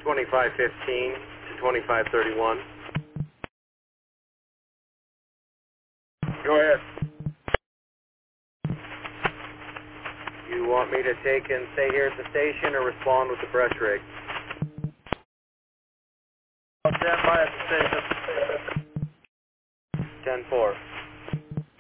2515 to 2531. Go ahead. You want me to take and stay here at the station or respond with the brush rig? I'll stand by at the station. 10-4.